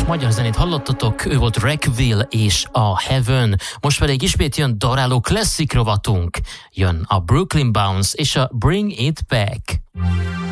magyar zenét hallottatok, ő volt Wreckville és a Heaven. Most pedig ismét jön daráló klasszik rovatunk. Jön a Brooklyn Bounce és a Bring It Back.